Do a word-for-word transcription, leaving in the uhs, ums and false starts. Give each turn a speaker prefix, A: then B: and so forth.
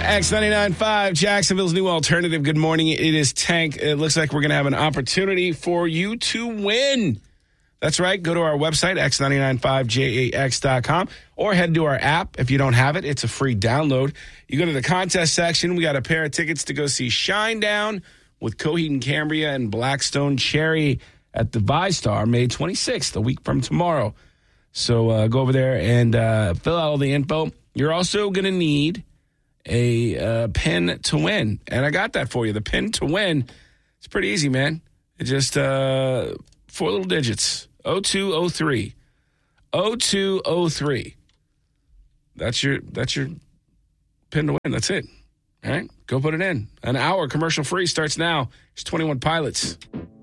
A: X ninety-nine point five, Jacksonville's new alternative. Good morning. It is Tank. It looks like we're going to have an opportunity for you to win. That's right. Go to our website, x nine nine five j a x dot com, or head to our app. If you don't have it, it's a free download. You go to the contest section. We got a pair of tickets to go see Shinedown with Coheed and Cambria and Blackstone Cherry at the ViStar May twenty-sixth, a week from tomorrow. So uh, go over there and uh, fill out all the info. You're also going to need a uh, pin to win. And I got that for you. The pin to win, it's pretty easy, man. It's just uh, four little digits. oh two oh three. oh two oh three. That's your that's your pin to win. That's it. All right? Go put it in. An hour commercial free starts now. It's twenty-one Pilots.